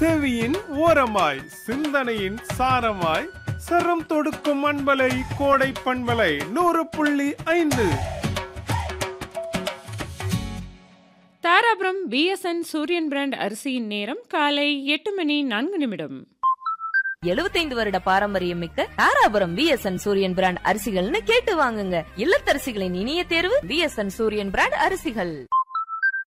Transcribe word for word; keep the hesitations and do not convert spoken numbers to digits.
செவியின் ஓரமாய் சிந்தனையின் சாரமாய் சரம் தொடுக்கும் அன்பலை கோடை பண்பலை நூறு புள்ளி ஐந்து. தாராபுரம் பிஎஸ்என் சூரியன் பிராண்ட் அரிசியின் நேரம் காலை எட்டு மணி நான்கு நிமிடம். எழுபத்தைந்து வருட பாரம்பரியம் மிக்க தாராபுரம் பிஎஸ்என் சூரியன் பிராண்ட் அரிசிகள்னு கேட்டு வாங்குங்க. இல்லத்தரசிகளின் இனிய தேர்வு பிஎஸ்என் சூரியன் பிராண்ட் அரிசிகள்.